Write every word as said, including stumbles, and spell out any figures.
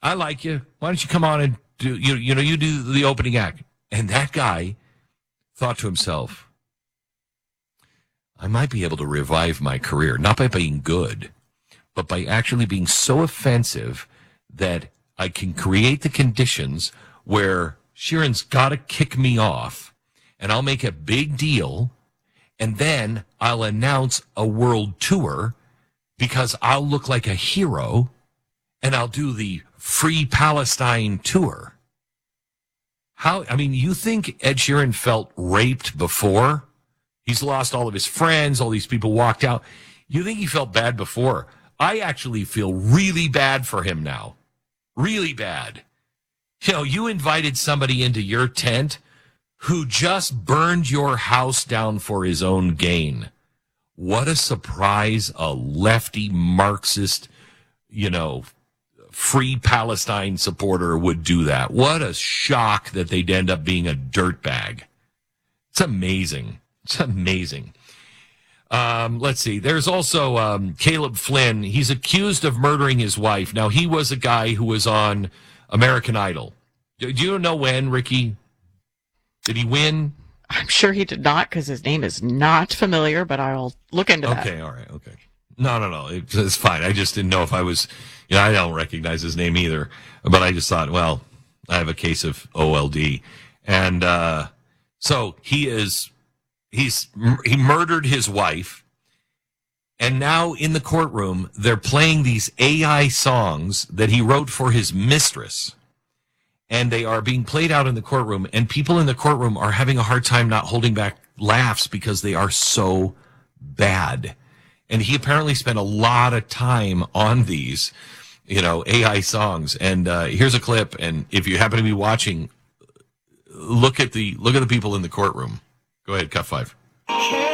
I like you. Why don't you come on and do, you, you know, you do the opening act. And that guy thought to himself, I might be able to revive my career, not by being good, but by actually being so offensive that I can create the conditions where Sheeran's got to kick me off, and I'll make a big deal, and then I'll announce a world tour because I'll look like a hero, and I'll do the Free Palestine tour. How, I mean, you think Ed Sheeran felt raped before? He's lost all of his friends, all these people walked out. You think he felt bad before? I actually feel really bad for him now. Really bad. You know, you invited somebody into your tent who just burned your house down for his own gain. What a surprise a lefty Marxist, you know, Free Palestine supporter would do that. What a shock that they'd end up being a dirtbag. It's amazing. It's amazing. Um, let's see. There's also um, Caleb Flynn. He's accused of murdering his wife. Now, he was a guy who was on American Idol. Do, do you know when, Ricky? Did he win? I'm sure he did not, because his name is not familiar, but I'll look into that. Okay, all right, okay. No, no, no. It, it's fine. I just didn't know if I was, you know, I don't recognize his name either. But I just thought, well, I have a case of O L D. And uh, so he is... He's he murdered his wife, and now in the courtroom, they're playing these A I songs that he wrote for his mistress, and they are being played out in the courtroom, and people in the courtroom are having a hard time not holding back laughs because they are so bad. And he apparently spent a lot of time on these, you know, A I songs. And uh, here's a clip, and if you happen to be watching, look at the look at the people in the courtroom. Go ahead, cut five.